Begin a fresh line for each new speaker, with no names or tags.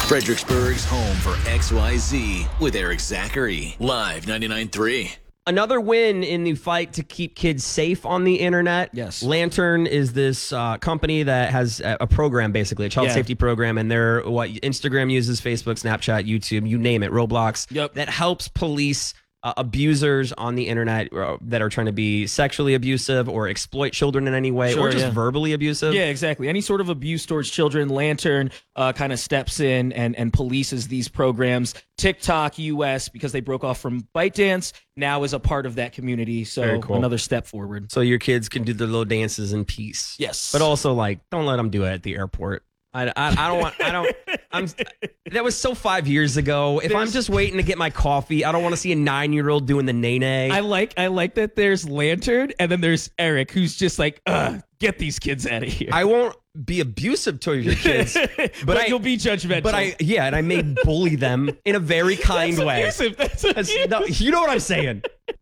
Fredericksburg's home for XYZ with Eric Zachary. Live 99.3.
Another win in the fight to keep kids safe on the internet.
Yes.
Lantern is this company that has a program, basically, a child safety program, and they're what Instagram uses, Facebook, Snapchat, YouTube, you name it, Roblox, that helps police abusers on the internet that are trying to be sexually abusive or exploit children in any way, or just verbally abusive.
Yeah, exactly. Any sort of abuse towards children, Lantern kind of steps in and polices these programs. TikTok US, because they broke off from ByteDance, now is a part of that community. So another step forward.
So your kids can do their little dances in peace.
Yes.
But also, like, don't let them do it at the airport. That was so 5 years ago. If I'm just waiting to get my coffee, I don't want to see a 9-year-old doing the nay-nay.
I like that there's Lantern, and then there's Eric, who's just like, get these kids out of here.
I won't be abusive to your kids,
but you'll be judgmental.
But I may bully them in a very kind way.
That's abusive.
No, you know what I'm saying.